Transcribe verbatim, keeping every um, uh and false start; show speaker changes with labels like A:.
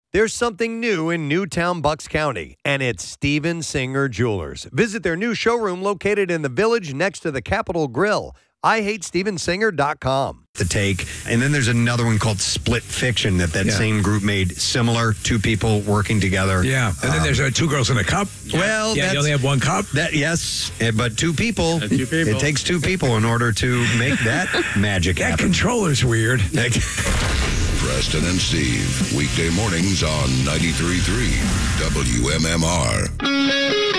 A: There's something new in Newtown, Bucks County, and it's Steven Singer Jewelers. Visit their new showroom located in the Village next to the Capitol Grill. I hate steven singer dot com.
B: The Take. And then there's another one called Split Fiction that that
C: Yeah.
B: same group made. Similar, two people working together.
C: Yeah. And then
B: Um,
C: there's uh, two girls in a cup.
B: Well,
C: yeah,
B: that's,
C: you only have one cup.
B: That yes, eh, but two people.
D: Uh, two people.
B: It takes two people in order to make that magic
C: That
B: happen.
C: controller's weird.
E: Preston and Steve, weekday mornings on ninety-three point three W M M R.